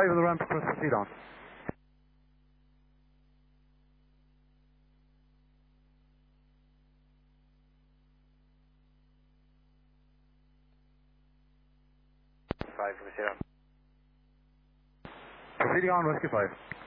5 of the ramp, proceed on. Proceeding on, Whiskey 5.